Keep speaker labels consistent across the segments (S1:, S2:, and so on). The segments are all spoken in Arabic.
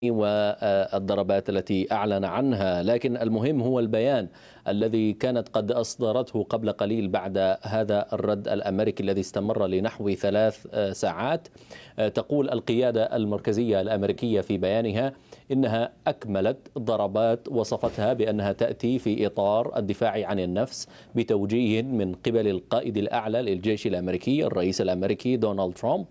S1: والضربات التي أعلن عنها، لكن المهم هو البيان الذي كانت قد أصدرته قبل قليل بعد هذا الرد الأمريكي الذي استمر لنحو 3 ساعات. تقول القيادة المركزية الأمريكية في بيانها إنها أكملت ضربات وصفتها بأنها تأتي في إطار الدفاع عن النفس بتوجيه من قبل القائد الأعلى للجيش الأمريكي الرئيس الأمريكي دونالد ترامب،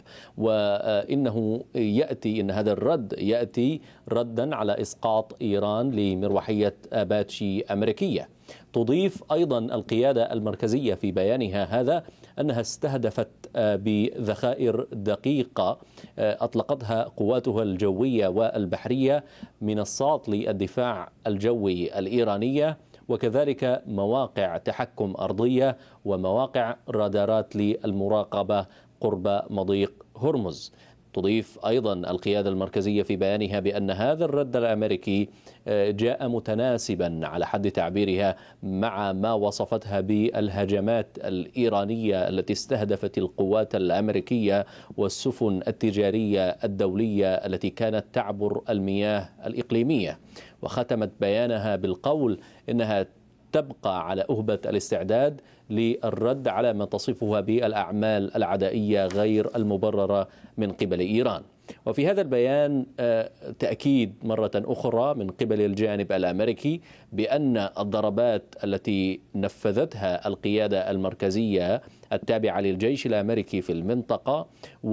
S1: وإنه إن هذا الرد يأتي ردا على إسقاط إيران لمروحية أباتشي أمريكية. تضيف أيضا القيادة المركزية في بيانها هذا أنها استهدفت بذخائر دقيقة أطلقتها قواتها الجوية والبحرية منصات للدفاع الجوي الإيرانية، وكذلك مواقع تحكم أرضية ومواقع رادارات للمراقبة قرب مضيق هرمز. تضيف أيضا القيادة المركزية في بيانها بأن هذا الرد الأمريكي جاء متناسبا على حد تعبيرها مع ما وصفتها بالهجمات الإيرانية التي استهدفت القوات الأمريكية والسفن التجارية الدولية التي كانت تعبر المياه الإقليمية. وختمت بيانها بالقول إنها تبقى على أهبة الاستعداد للرد على ما تصفها بالأعمال العدائية غير المبررة من قبل إيران. وفي هذا البيان تأكيد مرة أخرى من قبل الجانب الأمريكي بأن الضربات التي نفذتها القيادة المركزية التابعة للجيش الأمريكي في المنطقة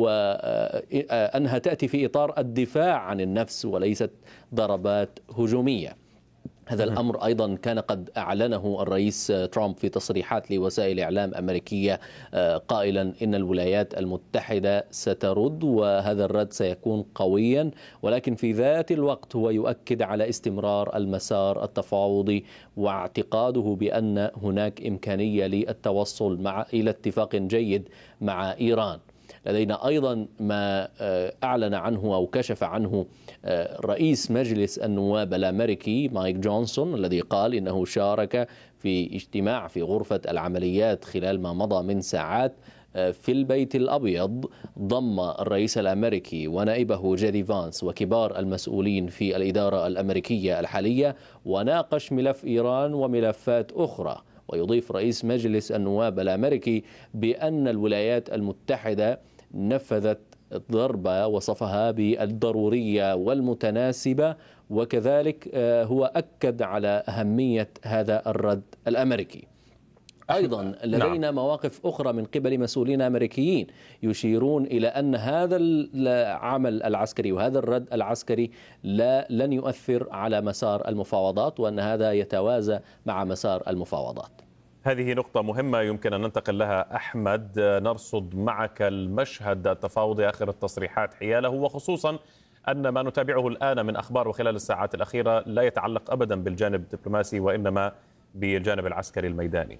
S1: وأنها تأتي في إطار الدفاع عن النفس وليست ضربات هجومية. هذا الأمر أيضا كان قد أعلنه الرئيس ترامب في تصريحات لوسائل إعلام أمريكية قائلا إن الولايات المتحدة سترد وهذا الرد سيكون قويا، ولكن في ذات الوقت هو يؤكد على استمرار المسار التفاوضي واعتقاده بأن هناك إمكانية للتوصل إلى اتفاق جيد مع إيران. لدينا أيضا ما أعلن عنه أو كشف عنه رئيس مجلس النواب الأمريكي مايك جونسون، الذي قال إنه شارك في اجتماع في غرفة العمليات خلال ما مضى من ساعات في البيت الأبيض ضم الرئيس الأمريكي ونائبه جيدي فانس وكبار المسؤولين في الإدارة الأمريكية الحالية، وناقش ملف إيران وملفات أخرى. ويضيف رئيس مجلس النواب الأمريكي بأن الولايات المتحدة نفذت ضربة وصفها بالضرورية والمتناسبة، وكذلك هو أكد على أهمية هذا الرد الأمريكي. أيضا لدينا مواقف أخرى من قبل مسؤولين أمريكيين يشيرون إلى أن هذا العمل العسكري وهذا الرد العسكري لن يؤثر على مسار المفاوضات، وأن هذا يتوازى مع مسار المفاوضات.
S2: هذه نقطة مهمة يمكن أن ننتقل لها أحمد. نرصد معك المشهد التفاوضي آخر التصريحات حياله، وخصوصا أن ما نتابعه الآن من أخبار وخلال الساعات الأخيرة لا يتعلق أبدا بالجانب الدبلوماسي وإنما بالجانب العسكري الميداني.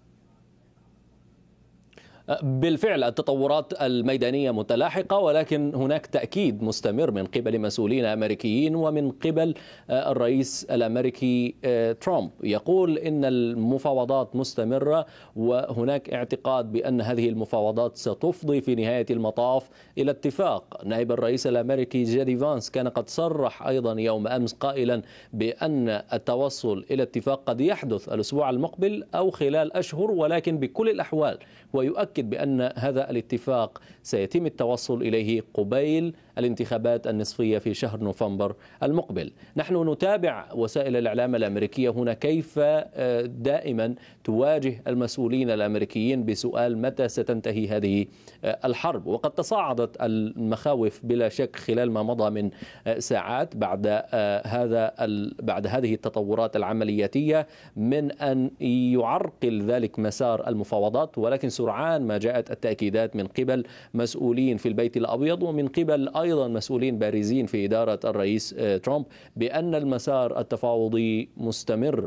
S1: بالفعل التطورات الميدانية متلاحقة، ولكن هناك تأكيد مستمر من قبل مسؤولين أمريكيين ومن قبل الرئيس الأمريكي ترامب، يقول إن المفاوضات مستمرة وهناك اعتقاد بأن هذه المفاوضات ستفضي في نهاية المطاف إلى اتفاق. نائب الرئيس الأمريكي جيدي فانس كان قد صرح أيضا يوم أمس قائلا بأن التوصل إلى اتفاق قد يحدث الأسبوع المقبل أو خلال أشهر، ولكن بكل الأحوال ويؤكد بأن هذا الاتفاق سيتم التوصل إليه قبيل الانتخابات النصفية في شهر نوفمبر المقبل. نحن نتابع وسائل الإعلام الأمريكية هنا كيف دائما تواجه المسؤولين الأمريكيين بسؤال متى ستنتهي هذه الحرب، وقد تصاعدت المخاوف بلا شك خلال ما مضى من ساعات بعد هذه التطورات العملياتية من أن يعرقل ذلك مسار المفاوضات، ولكن سرعان ما جاءت التأكيدات من قبل مسؤولين في البيت الأبيض ومن قبل أيضا مسؤولين بارزين في إدارة الرئيس ترامب بأن المسار التفاوضي مستمر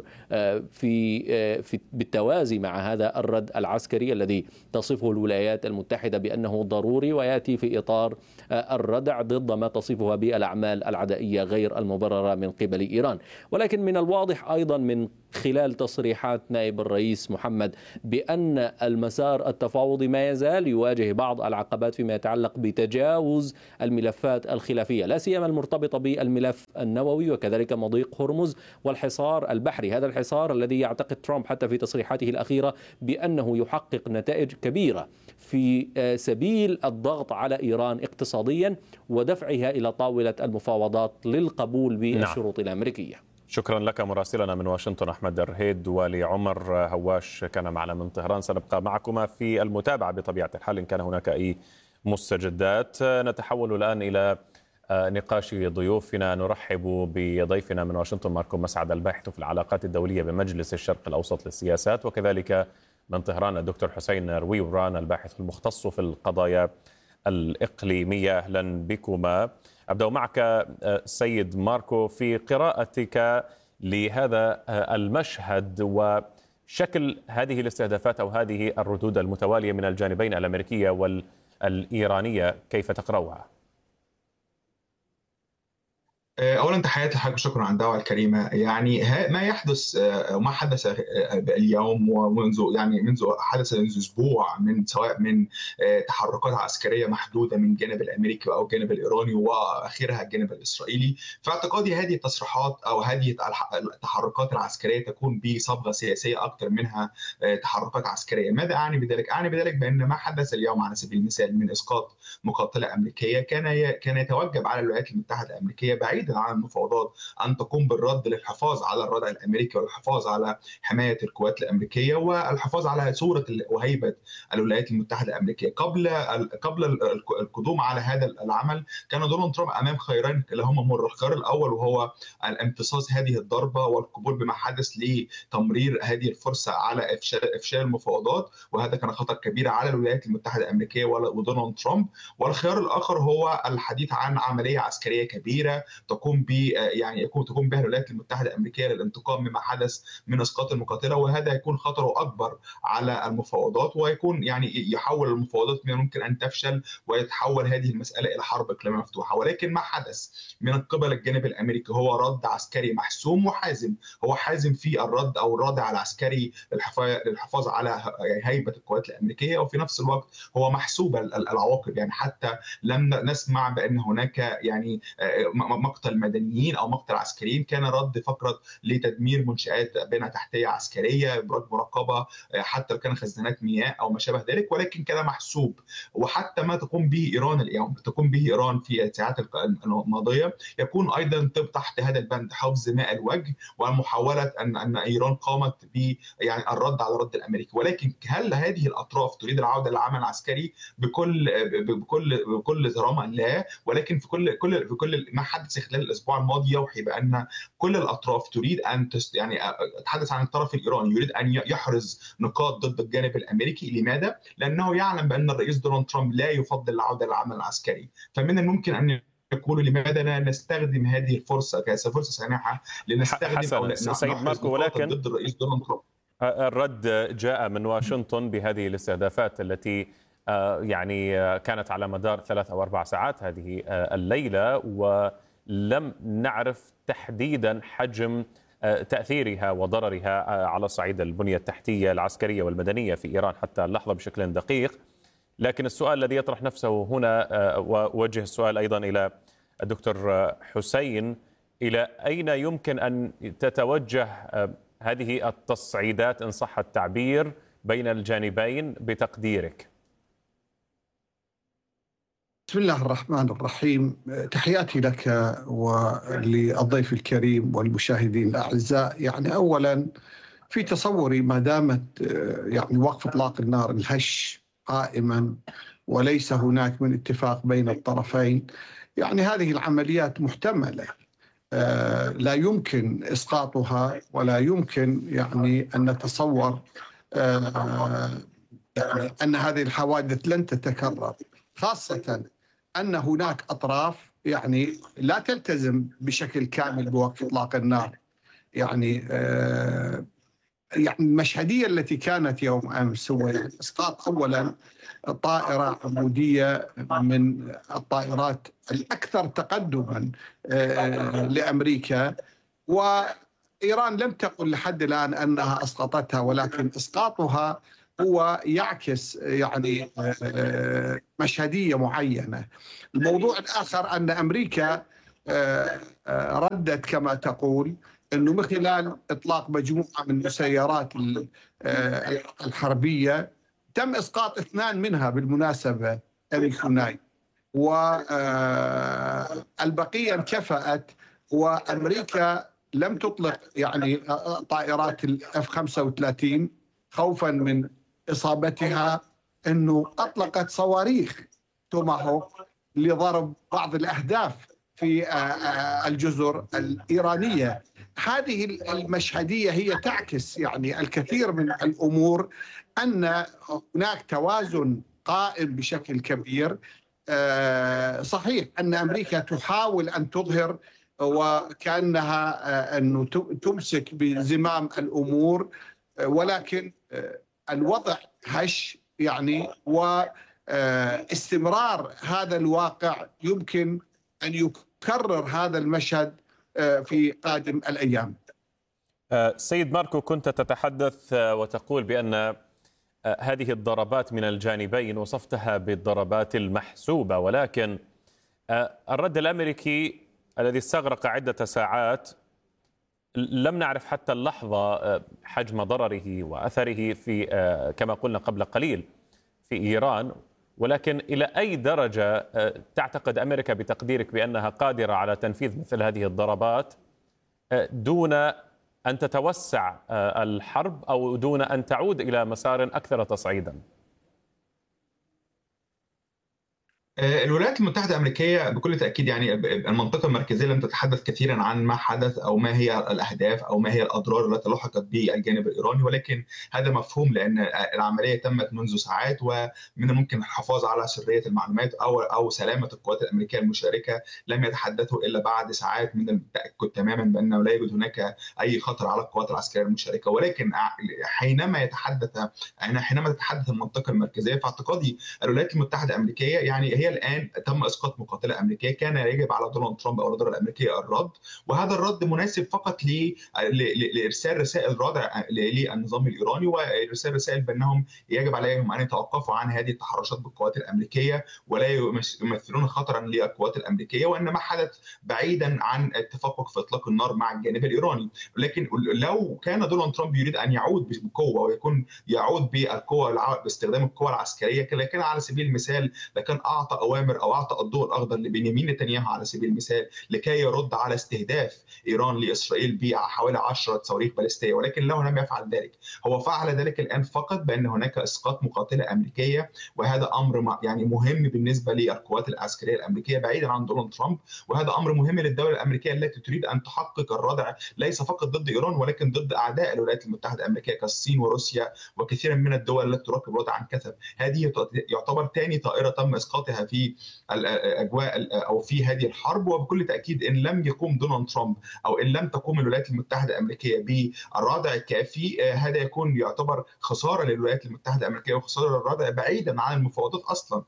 S1: بالتوازي مع هذا الرد العسكري الذي تصفه الولايات المتحدة بأنه ضروري ويأتي في إطار الردع ضد ما تصفها بالأعمال العدائية غير المبررة من قبل إيران. ولكن من الواضح أيضا من خلال تصريحات نائب الرئيس محمد بأن المسار التفاوضي التفاوضي ما يزال يواجه بعض العقبات فيما يتعلق بتجاوز الملفات الخلافية، لا سيما المرتبطة بالملف النووي وكذلك مضيق هرمز والحصار البحري. هذا الحصار الذي يعتقد ترامب حتى في تصريحاته الأخيرة بأنه يحقق نتائج كبيرة في سبيل الضغط على إيران اقتصاديا ودفعها إلى طاولة المفاوضات للقبول بالشروط الأمريكية.
S2: شكرا لك مراسلنا من واشنطن أحمد الرهيد، ولعمر هواش كان معنا من طهران. سنبقى معكما في المتابعة بطبيعة الحال إن كان هناك أي مستجدات. نتحول الآن إلى نقاش ضيوفنا. نرحب بضيفنا من واشنطن ماركو مسعد، الباحث في العلاقات الدولية بمجلس الشرق الأوسط للسياسات، وكذلك من طهران الدكتور حسين رويوران، الباحث المختص في القضايا الإقليمية. أهلا بكما. أبدأ معك سيد ماركو في قراءتك لهذا المشهد وشكل هذه الاستهدافات أو هذه الردود المتوالية من الجانبين الأمريكية والإيرانية، كيف تقرأها؟
S3: اولا تحياتي لحضرتك وشكرا على الدعوه الكريمه. يعني ما يحدث وما حدث اليوم منذ حدث منذ اسبوع، سواء من تحركات عسكريه محدوده من الجانب الامريكي او الجانب الايراني واخرها الجانب الاسرائيلي. في اعتقادي هذه التصريحات او هذه التحركات العسكريه تكون بصبغه سياسيه اكثر منها تحركات عسكريه. ماذا اعني بذلك؟ اعني بذلك بان ما حدث اليوم على سبيل المثال من اسقاط مقاتله امريكيه كان يتوجب على الولايات المتحده الامريكيه بعيد عن المفاوضات أن تقوم بالرد للحفاظ على الردع الأمريكي والحفاظ على حماية القوات الأمريكية والحفاظ على صورة وهيبة الولايات المتحدة الأمريكية. قبل القدوم على هذا العمل كان دونالد ترامب أمام خيارين لهما مر. الخيار الأول وهو الامتصاص هذه الضربة والقبول بما حدث لتمرير هذه الفرصة على إفشال المفاوضات، وهذا كان خطر كبير على الولايات المتحدة الأمريكية ودونالد ترامب. والخيار الآخر هو الحديث عن عملية عسكرية كبيرة تقوم بها الولايات المتحده الامريكيه للانتقام مما حدث من اسقاط المقاتله، وهذا يكون خطره اكبر على المفاوضات، ويكون يحول المفاوضات من ممكن ان تفشل ويتحول هذه المساله الى حرب اقليميه مفتوحه. ولكن ما حدث من قبل الجانب الامريكي هو رد عسكري محسوم وحازم. هو حازم في الرد او الردع العسكري للحفاظ على هيبه القوات الامريكيه، وفي نفس الوقت هو محسوب العواقب. يعني حتى لم نسمع بان هناك مقتل مدنيين او مقتل عسكريين، كان رد فقط لتدمير منشآت بنى تحتيه عسكريه، ابراج مراقبه، حتى لو كان خزانات مياه او ما شابه ذلك، ولكن كان محسوب. وحتى ما تقوم به ايران اليوم في الساعات الماضيه يكون ايضا تحت هذا البند، حفظ ماء الوجه ومحاوله ان ايران قامت الرد على الرد الامريكي. ولكن هل هذه الاطراف تريد العوده للعمل العسكري بكل ذرامه؟ لا، ولكن في كل ما حدث خلال الاسبوع الماضي يوحي بان كل الاطراف تريد ان اتحدث عن الطرف الايراني يريد ان يحرز نقاط ضد الجانب الامريكي. لماذا؟ لانه يعلم بان الرئيس دونالد ترامب لا يفضل العوده للعمل العسكري. فمن الممكن ان يقولوا لماذا لا نستخدم هذه الفرصه كفرصه سانحه لنستخدم
S2: سيد ماركو، ولكن
S3: ضد الرئيس دونالد ترامب.
S2: الرد جاء من واشنطن بهذه الاستهدافات التي كانت على مدار 3 أو 4 ساعات هذه الليلة، ولم نعرف تحديدا حجم تأثيرها وضررها على صعيد البنية التحتية العسكرية والمدنية في إيران حتى اللحظة بشكل دقيق. لكن السؤال الذي يطرح نفسه هنا، ووجه السؤال أيضا إلى الدكتور حسين، إلى أين يمكن أن تتوجه هذه التصعيدات إن صح التعبير بين الجانبين بتقديرك؟
S4: بسم الله الرحمن الرحيم. تحياتي لك وللضيف الكريم والمشاهدين الأعزاء. أولا في تصوري ما دامت وقف إطلاق النار الهش قائما وليس هناك من اتفاق بين الطرفين، هذه العمليات محتملة، لا يمكن إسقاطها ولا يمكن أن نتصور أن هذه الحوادث لن تتكرر، خاصة أن هناك أطراف لا تلتزم بشكل كامل بوقف إطلاق النار. المشهدية التي كانت يوم أمس هو إسقاط أولا طائرة عمودية من الطائرات الأكثر تقدما لأمريكا، وإيران لم تقل لحد الآن أنها أسقطتها، ولكن إسقاطها هو يعكس يعني مشهدية معينة. الموضوع الآخر أن أمريكا ردت كما تقول أنه من خلال إطلاق مجموعة من المسيرات الحربية تم إسقاط 2 منها بالمناسبة أمريكاني، والبقية انكفأت، وأمريكا لم تطلق يعني طائرات F-35 خوفا من إصابتها، أنه أطلقت صواريخ توماهوك لضرب بعض الأهداف في الجزر الإيرانية. هذه المشهدية هي تعكس يعني الكثير من الأمور، أن هناك توازن قائم بشكل كبير. صحيح أن أمريكا تحاول أن تظهر وكأنها أنه تمسك بزمام الأمور، ولكن الوضع هش يعني، واستمرار هذا الواقع يمكن أن يكرر هذا المشهد في قادم الأيام.
S2: سيد ماركو، كنت تتحدث وتقول بأن هذه الضربات من الجانبين وصفتها بالضربات المحسوبة، ولكن الرد الأمريكي الذي استغرق عدة ساعات لم نعرف حتى اللحظة حجم ضرره وأثره في كما قلنا قبل قليل في إيران. ولكن إلى أي درجة تعتقد أمريكا بتقديرك بأنها قادرة على تنفيذ مثل هذه الضربات دون أن تتوسع الحرب أو دون أن تعود إلى مسار أكثر تصعيدا؟
S3: الولايات المتحدة الأمريكية بكل تأكيد يعني المنطقة المركزية لم تتحدث كثيرا عن ما حدث أو ما هي الأهداف أو ما هي الأضرار التي لحقت بالجانب الإيراني، ولكن هذا مفهوم لأن العملية تمت منذ ساعات، ومن الممكن الحفاظ على سرية المعلومات أو سلامة القوات الأمريكية المشاركة. لم يتحدثوا إلا بعد ساعات من التأكد تماما بأنه لا يوجد هناك أي خطر على القوات العسكرية المشاركة. ولكن حينما تتحدث المنطقة المركزية، فاعتقادي الولايات المتحدة الأمريكية يعني هي الآن تم إسقاط مقاتلة أمريكية، كان يجب على دونالد ترامب أو الإدارة الأمريكية الرد، وهذا الرد مناسب فقط لإرسال رسائل ردع للنظام الإيراني، وإرسال رسائل بأنهم يجب عليهم أن يتوقفوا عن هذه التحرشات بالقوات الأمريكية ولا يمثلون خطرا للقوات الأمريكية، وأن ما حدث بعيدا عن التفقق في إطلاق النار مع الجانب الإيراني. لكن لو كان دونالد ترامب يريد أن يعود بقوة ويكون يعود بالقوة باستخدام القوة العسكرية، لكن على سبيل المثال لكن أعطى أوامر أو أعطى الضوء الأخضر لبنيامين نتنياهو على سبيل المثال لكي يرد على استهداف إيران لإسرائيل بحوالي 10 صواريخ باليستية، ولكن له لم يفعل ذلك. هو فعل ذلك الآن فقط بأن هناك إسقاط مقاتلة أمريكية، وهذا أمر يعني مهم بالنسبة للقوات العسكرية الأمريكية بعيدا عن دونالد ترامب، وهذا أمر مهم للدولة الأمريكية التي تريد أن تحقق الردع ليس فقط ضد إيران ولكن ضد أعداء الولايات المتحدة الأمريكية كالصين وروسيا وكثيرا من الدول التي تراقب الوضع عن كثب. هذه يعتبر ثاني طائرة تم إسقاطها في الأجواء أو في هذه الحرب، وبكل تأكيد إن لم يقوم دونالد ترامب أو إن لم تقوم الولايات المتحدة الأمريكية بالردع الكافي، هذا يكون يعتبر خسارة للولايات المتحدة الأمريكية وخسارة للردع بعيدا عن المفاوضات أصلا.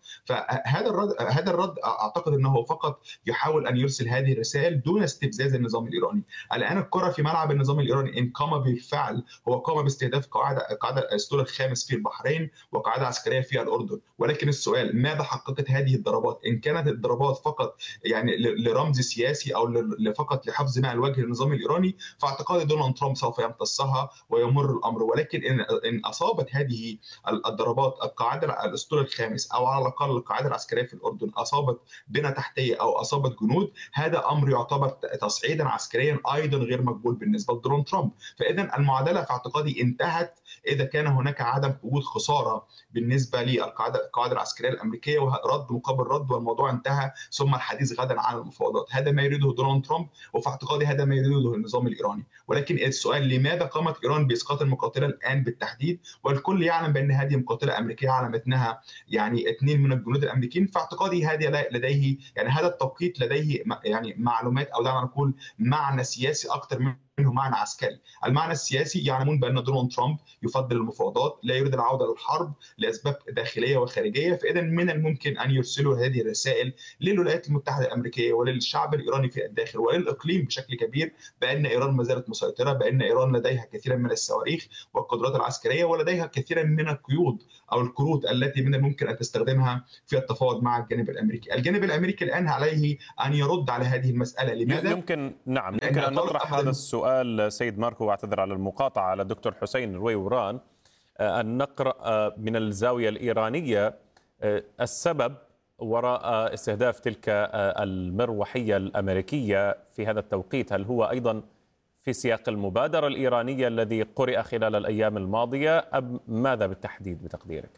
S3: فهذا الرد أعتقد أنه فقط يحاول أن يرسل هذه الرسائل دون استفزاز النظام الإيراني. الآن الكرة في ملعب النظام الإيراني، إن قام بالفعل هو قام باستهداف قاعدة الأسطول الخامس في البحرين وقاعدة عسكرية في الأردن، ولكن السؤال ماذا حققت هذه الضربات؟ إن كانت الضربات فقط يعني لرمز سياسي أو فقط لحفظ ماء الوجه للنظام الإيراني، فاعتقاد دونالد ترامب سوف يمتصها ويمر الأمر. ولكن إن أصابت هذه الضربات القاعدة الأسطول الخامس أو على الأقل القاعدة العسكرية في الأردن، أصابت بنى تحتية أو أصابت جنود، هذا أمر يعتبر تصعيدا عسكريا أيضا غير مقبول بالنسبة لدونالد ترامب. فإذا المعادلة في اعتقادي انتهت إذا كان هناك عدم وجود خسارة بالنسبة للقاعدة العسكرية الأمريكية ورد مقابل رد والموضوع انتهى، ثم الحديث غدا عن المفاوضات. هذا ما يريده دونالد ترامب، وفي اعتقادي هذا ما يريده النظام الإيراني. ولكن السؤال لماذا قامت إيران بإسقاط المقاتلة الآن بالتحديد؟ والكل يعلم بأن هذه مقاتلة أمريكية على متنها يعني 2 من الجنود الأمريكيين، فاعتقادي هذه لديه يعني هذا التوقيت لديه يعني معلومات أو دعنا نقول معنى سياسي أكثر من منه معنى عسكري. المعنى السياسي يعلمون بأن دونالد ترامب يفضل المفاوضات، لا يريد العودة للحرب لأسباب داخلية وخارجية، فإذا من الممكن أن يرسلوا هذه الرسائل للولايات المتحدة الأمريكية وللشعب الإيراني في الداخل وللإقليم بشكل كبير بأن إيران ما زالت مسيطرة، بأن إيران لديها كثيرا من الصواريخ والقدرات العسكرية ولديها كثيرا من القيود أو الكروت التي من الممكن أن تستخدمها في التفاوض مع الجانب الأمريكي. الجانب الأمريكي الآن عليه أن يرد على هذه المسألة. لماذا؟
S2: يمكن أن نطرح هذا السؤال سيد ماركو، واعتذر على المقاطعة، على الدكتور حسين رويوران، أن نقرأ من الزاوية الإيرانية السبب وراء استهداف تلك المروحية الأمريكية في هذا التوقيت. هل هو أيضا في سياق المبادرة الإيرانية الذي قرأ خلال الأيام الماضية أم ماذا بالتحديد بتقديرك؟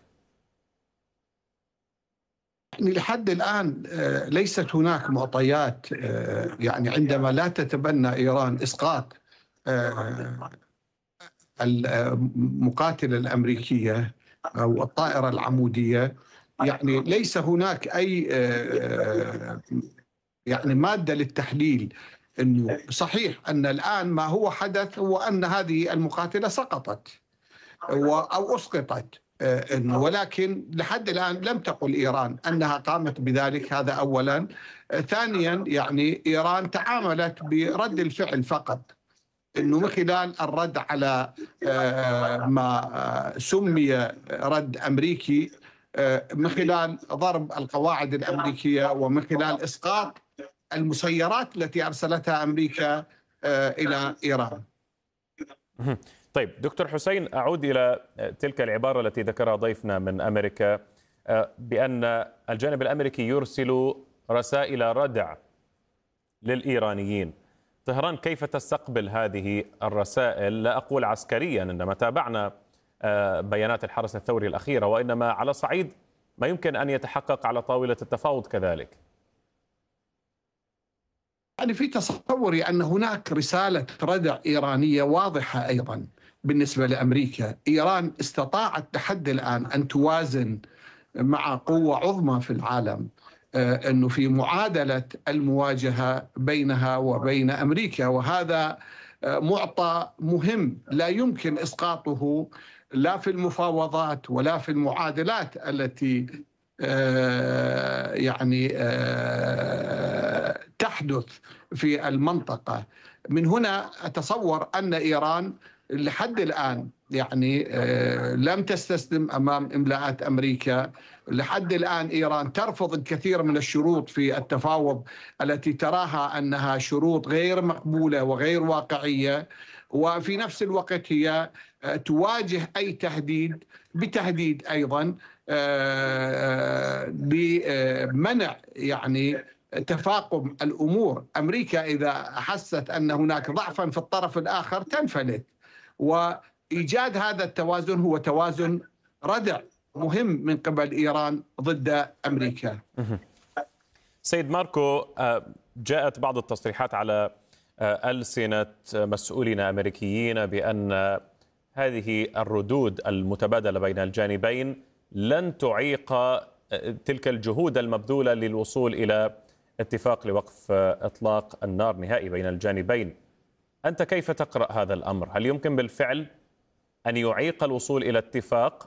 S4: يعني لحد الآن ليست هناك معطيات، يعني عندما لا تتبنى إيران إسقاط المقاتلة الأمريكية أو الطائرة العمودية، يعني ليس هناك أي يعني مادة للتحليل أنه صحيح أن الآن ما هو حدث هو أن هذه المقاتلة سقطت أو أسقطت، ولكن لحد الآن لم تقل إيران أنها قامت بذلك، هذا أولا. ثانيا يعني إيران تعاملت برد الفعل فقط، أنه من خلال الرد على ما سمي رد أمريكي، من خلال ضرب القواعد الأمريكية ومن خلال إسقاط المسيرات التي أرسلتها أمريكا إلى إيران.
S2: طيب دكتور حسين، أعود إلى تلك العبارة التي ذكرها ضيفنا من أمريكا بأن الجانب الأمريكي يرسل رسائل ردع للإيرانيين. طهران كيف تستقبل هذه الرسائل؟ لا أقول عسكريا إنما تابعنا بيانات الحرس الثوري الأخيرة، وإنما على صعيد ما يمكن أن يتحقق على طاولة التفاوض كذلك.
S4: يعني في تصوري أن هناك رسالة ردع إيرانية واضحة أيضا بالنسبة لأمريكا. إيران استطاعت لحد الآن أن توازن مع قوة عظمى في العالم، أنه في معادلة المواجهة بينها وبين أمريكا، وهذا معطى مهم لا يمكن إسقاطه لا في المفاوضات ولا في المعادلات التي يعني تحدث في المنطقة. من هنا أتصور أن إيران لحد الآن يعني لم تستسلم أمام إملاءات أمريكا. لحد الآن إيران ترفض الكثير من الشروط في التفاوض التي تراها أنها شروط غير مقبولة وغير واقعية، وفي نفس الوقت هي تواجه أي تهديد بتهديد أيضا بمنع يعني تفاقم الأمور. أمريكا إذا حست أن هناك ضعفا في الطرف الآخر تنفلت، وإيجاد هذا التوازن هو توازن ردع مهم من قبل إيران ضد أمريكا.
S2: سيد ماركو، جاءت بعض التصريحات على ألسنة مسؤولين أمريكيين بأن هذه الردود المتبادلة بين الجانبين لن تعيق تلك الجهود المبذولة للوصول إلى اتفاق لوقف إطلاق النار نهائي بين الجانبين. أنت كيف تقرأ هذا الأمر؟ هل يمكن بالفعل أن يعيق الوصول إلى اتفاق؟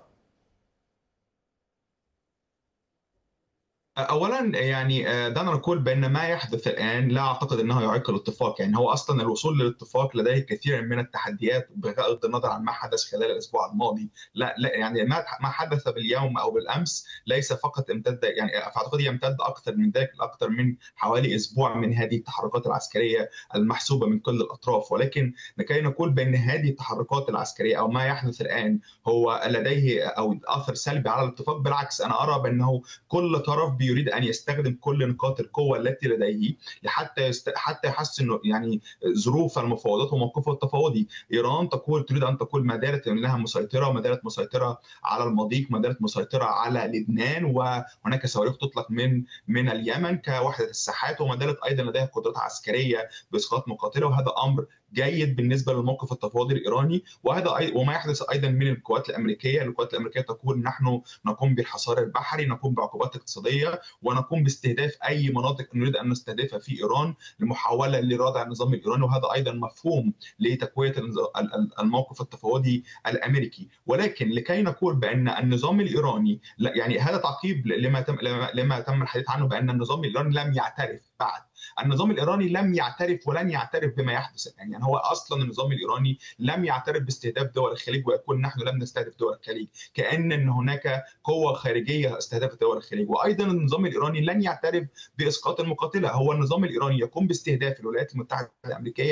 S3: اولا يعني دعنا نقول بان ما يحدث الان لا اعتقد انه يعيق الاتفاق. يعني هو اصلا الوصول للاتفاق لديه كثير من التحديات بغض النظر عن ما حدث خلال الاسبوع الماضي. لا يعني ما حدث باليوم او بالامس ليس فقط امتد، يعني في اعتقادي يمتد اكثر من ذلك، اكثر من حوالي اسبوع من هذه التحركات العسكريه المحسوبه من كل الاطراف. ولكن لكي نقول بان هذه التحركات العسكريه او ما يحدث الان هو لديه او اثر سلبي على الاتفاق، بالعكس انا ارى بانه كل طرف يريد ان يستخدم كل نقاط القوه التي لديه حتى يحسن يعني ظروف المفاوضات وموقفه التفاوضي. ايران تريد ان تقول ما دارت انها مسيطره، ما دارت مسيطره على المضيق، ما دارت مسيطره على لبنان، وهناك صواريخ تطلق من اليمن كوحده الساحات، وما دارت ايضا لديها قدرات عسكريه باسقاط مقاتله، وهذا امر جيد بالنسبه للموقف التفاوضي الايراني. وما يحدث ايضا من القوات الامريكيه. القوات الامريكيه تقول نحن نقوم بالحصار البحري، نقوم بعقوبات اقتصاديه، المكتفى ونقوم باستهداف أي مناطق نريد أن نستهدفها في إيران لمحاولة لردع النظام الإيراني، وهذا أيضا مفهوم لتقوية الموقف التفاوضي الأمريكي. ولكن لكي نقول بأن النظام الإيراني، يعني هذا تعقيب لما تم الحديث عنه بأن النظام الإيراني لم يعترف بعد. النظام الإيراني لم يعترف ولن يعترف بما يحدث الآن. يعني هو أصلا النظام الإيراني لم يعترف باستهداف دول الخليج، ويقول نحن لم نستهدف دول الخليج، كأن هناك قوة خارجية استهدفت دول الخليج. وأيضا النظام الإيراني لن يعترف بإسقاط المقاتلة. هو النظام الإيراني يقوم باستهداف الولايات المتحدة الأمريكية